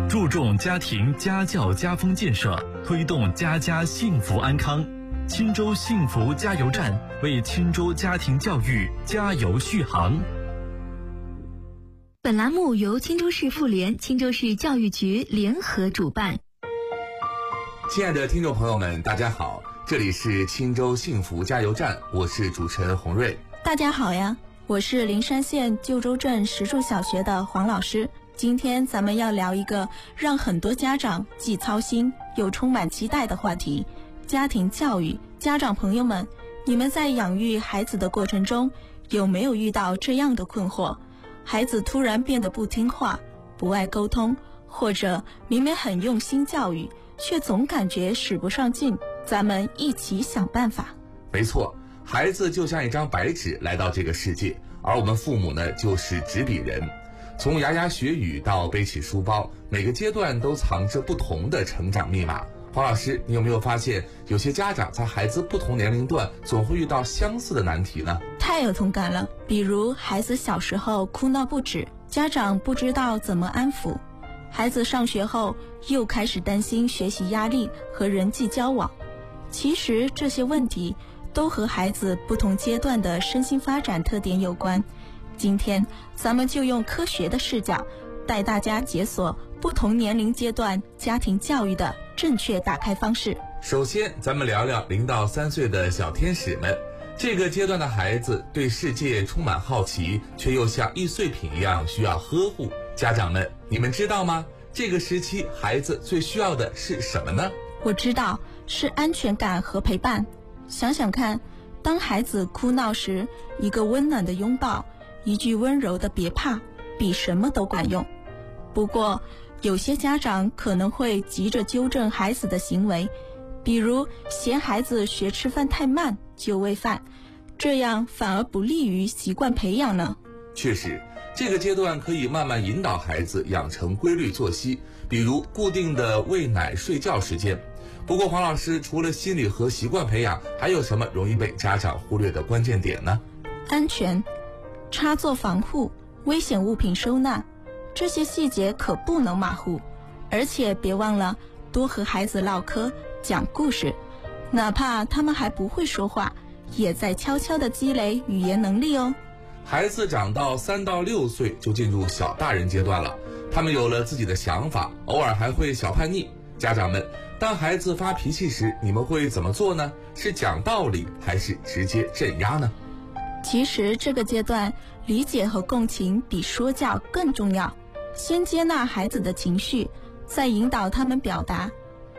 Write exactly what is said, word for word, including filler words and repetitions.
注重家庭家教家风建设，推动家家幸福安康。青州幸福加油站为青州家庭教育加油续航。 本栏目由青州市妇联、青州市教育局联合主办。 亲爱的听众朋友们，大家好，这里是青州幸福加油站，我是主持人洪瑞。 大家好呀，我是灵山县旧州镇石柱小学的黄老师。今天咱们要聊一个让很多家长既操心又充满期待的话题——家庭教育。家长朋友们，你们在养育孩子的过程中，有没有遇到这样的困惑？孩子突然变得不听话，不爱沟通，或者明明很用心教育，却总感觉使不上劲。咱们一起想办法。 没错，孩子就像一张白纸来到这个世界，而我们父母呢，就是纸笔人。从牙牙学语到背起书包，每个阶段都藏着不同的成长密码。黄老师，你有没有发现，有些家长在孩子不同年龄段总会遇到相似的难题呢？ 太有同感了。比如孩子小时候哭闹不止，家长不知道怎么安抚；孩子上学后又开始担心学习压力和人际交往。其实这些问题都和孩子不同阶段的身心发展特点有关。今天咱们就用科学的视角，带大家解锁不同年龄阶段家庭教育的正确打开方式。 首先，咱们聊聊零到三岁的小天使们。这个阶段的孩子对世界充满好奇，却又像易碎品一样需要呵护。家长们，你们知道吗？这个时期孩子最需要的是什么呢？ 我知道，是安全感和陪伴。想想看，当孩子哭闹时，一个温暖的拥抱，一句温柔的别怕，比什么都管用。不过有些家长可能会急着纠正孩子的行为，比如嫌孩子学吃饭太慢就喂饭，这样反而不利于习惯培养呢。 确实，这个阶段可以慢慢引导孩子养成规律作息，比如固定的喂奶睡觉时间。不过黄老师，除了心理和习惯培养，还有什么容易被家长忽略的关键点呢？ 安全、插座防护、危险物品收纳，这些细节可不能马虎。而且别忘了多和孩子唠嗑讲故事，哪怕他们还不会说话，也在悄悄地积累语言能力哦。 孩子长到三到六岁就进入小大人阶段了，他们有了自己的想法，偶尔还会小叛逆。家长们，当孩子发脾气时，你们会怎么做呢？是讲道理，还是直接镇压呢？ 其实这个阶段，理解和共情比说教更重要。先接纳孩子的情绪，再引导他们表达，